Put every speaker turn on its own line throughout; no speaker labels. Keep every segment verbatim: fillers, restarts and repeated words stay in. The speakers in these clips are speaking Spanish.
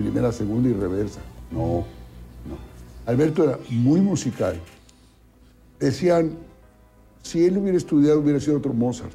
primera, segunda y reversa. No, no. Alberto era muy musical. Decían, si él hubiera estudiado, hubiera sido otro Mozart.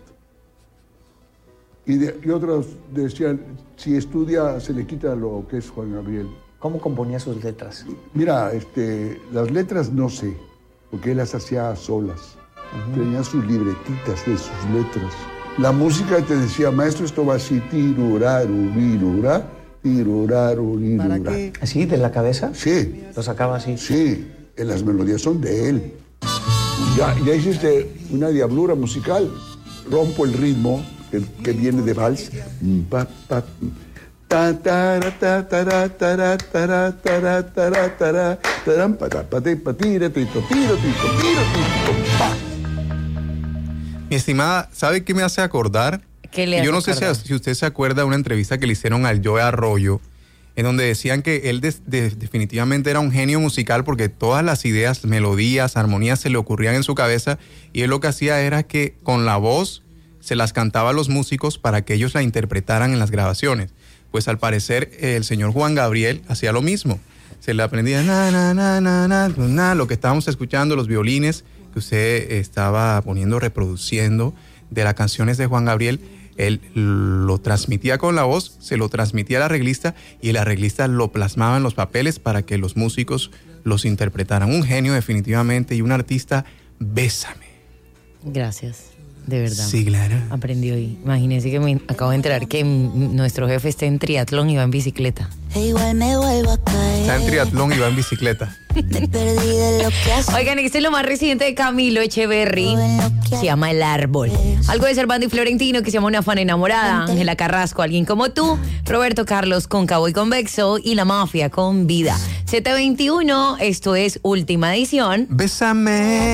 Y, de, y otros decían, si estudia, se le quita lo que es Juan Gabriel.
¿Cómo componía sus letras?
Mira, este, las letras no sé, porque él las hacía a solas. Uh-huh. Tenía sus libretitas de sus letras. La música te decía, maestro, esto va así, tiruraru, virura, tiruraru, virura.
¿Así, de la cabeza?
Sí.
¿Lo sacaba así?
Sí, en las melodías son de él. Ya, ya hiciste una diablura musical. Rompo el ritmo, que, que viene de vals. Pa, pa, ta, tara, ta, tara, tara, tara, tara, tara, tara, taram, pa, ta, pa, te, pa, tira, tito, tiro, tito, tiro, tito, pa.
Mi estimada, ¿sabe qué me hace acordar?
¿Qué le hace
Yo no sé si, si usted se acuerda de una entrevista que le hicieron al Joe Arroyo, en donde decían que él de, de, definitivamente era un genio musical porque todas las ideas, melodías, armonías se le ocurrían en su cabeza y él lo que hacía era que con la voz se las cantaba a los músicos para que ellos la interpretaran en las grabaciones. Pues al parecer el señor Juan Gabriel hacía lo mismo. Se le aprendía na, na, na, na, na, na, lo que estábamos escuchando, los violines que usted estaba poniendo, reproduciendo de las canciones de Juan Gabriel. Él lo transmitía con la voz, se lo transmitía al arreglista y el arreglista lo plasmaba en los papeles para que los músicos los interpretaran. Un genio definitivamente y un artista, bésame.
Gracias, de verdad.
Sí, claro.
Aprendí hoy. Imagínense que me acabo de enterar que nuestro jefe está en triatlón y va en bicicleta.
Igual me vuelvo a caer.
Está en triatlón y va en bicicleta.
Me perdí de lo que hace.
Oigan, este es lo más reciente de Camilo Echeverry. Se llama El Árbol. Algo de Servando y Florentino, que se llama Una fan enamorada. Ángela Carrasco, Alguien como tú. Roberto Carlos, Cóncavo y Convexo. Y La Mafia, con Vida. Z veintiuno, esto es Última Edición.
Bésame.